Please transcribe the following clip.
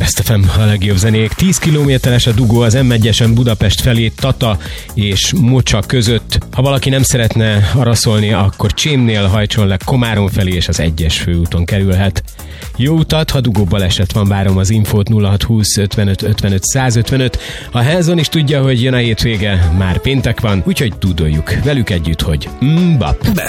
Best FM a legjobb zenék. 10 kilométeres a dugó az M1-esen Budapest felé Tata és Mocsa között. Ha valaki nem szeretne araszolni, akkor Csémnél hajtson le Komárom felé, és az 1-es főúton kerülhet. Jó utat, ha dugó baleset van, várom az infót 0620 55 55 155. A Helson is tudja, hogy jön a hétvége, már péntek van, úgyhogy tudoljuk velük együtt, hogy bap.